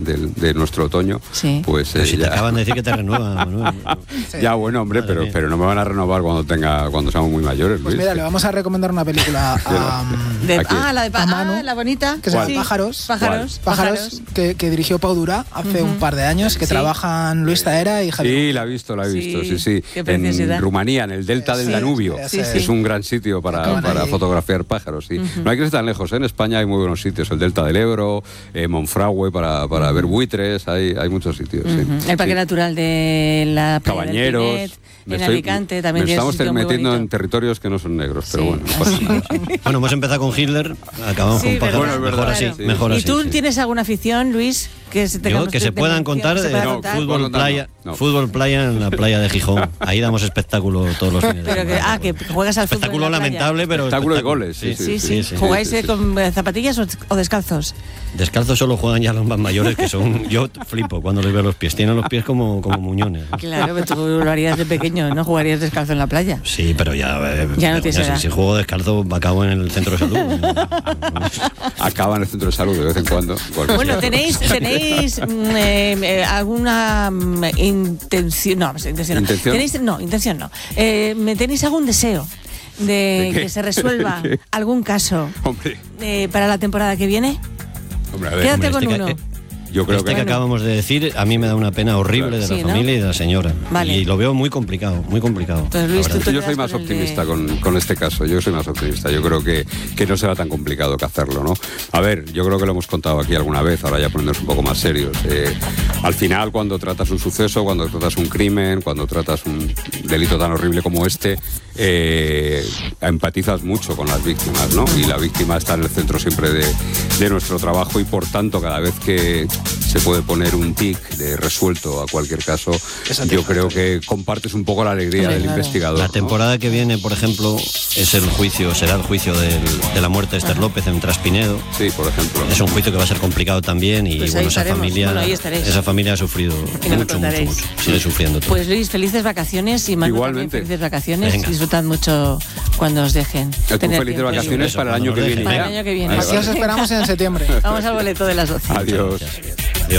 de nuestro otoño, sí. Pues si te acaban de decir que te renuevan, Manuel. Sí. Ya, bueno, hombre, pero no me van a renovar cuando seamos muy mayores. Pues mira, le vamos a recomendar una película a Manu, la bonita, que se llama Pájaros, que dirigió Pau Durá hace un par de años, que trabajan Luis Taera y Javier. Sí, la he visto, sí. En Rumanía, en el delta del Danubio. Es un gran sitio para fotografiar pájaros. Sí. No hay que ir tan lejos, en España hay muy buenos sitios, el delta del Ebro, Monfragüe para ver buitres, hay muchos sitios. Sí. El Parque Natural de la Playa Cabañeros, del Pinet, en Alicante también. Me estamos metiendo en territorios que no son negros, pero bueno. Bueno, hemos empezado con Hitler, acabamos con pájaros. Bueno, es verdad, mejor así. ¿Y tú tienes alguna afición, Luis? Que se puedan contar fútbol playa en la playa de Gijón. Ahí damos espectáculo todos los fines de semana. Que juegas al fútbol. Espectáculo lamentable, pero espectáculo de goles. Sí. ¿Jugáis con zapatillas o descalzos? Descalzos solo juegan ya los más mayores, que son... Yo flipo cuando les veo los pies. Tienen los pies como muñones. Claro, pero tú lo harías de pequeño, ¿no? Jugarías descalzo en la playa. Sí, pero ya no tienes edad. Si juego descalzo, acabo en el centro de salud. Acaba en el centro de salud de vez en cuando. Bueno, ¿tenéis alguna intención? No, intención no. ¿Tenéis algún deseo de que se resuelva algún caso para la temporada que viene? Hombre, a ver, quédate con uno. Yo creo que acabamos de decir, a mí me da una pena horrible de la familia y de la señora. Vale. Y lo veo muy complicado, muy complicado. Pues Luis, yo soy más optimista con este caso, yo soy más optimista. Yo creo que no será tan complicado que hacerlo, ¿no? A ver, yo creo que lo hemos contado aquí alguna vez, ahora ya poniéndonos un poco más serios. Al final, cuando tratas un suceso, cuando tratas un crimen, cuando tratas un delito tan horrible como este, empatizas mucho con las víctimas, ¿no? Y la víctima está en el centro siempre de nuestro trabajo y por tanto cada vez que se puede poner un tic de resuelto a cualquier caso, yo creo que compartes un poco la alegría del investigador. La temporada que viene, por ejemplo, será el juicio de la muerte de Esther López en Traspinedo. Sí, por ejemplo. Es un juicio que va a ser complicado también y pues esa familia ha sufrido mucho. Sigue sufriendo todo. Pues Luis, felices vacaciones y Manu también felices vacaciones. Venga. Disfrutad mucho cuando os dejen. Felices vacaciones para el año que viene. Para el año que viene. Así os esperamos en septiembre. Vamos al boleto de las 12. Adiós.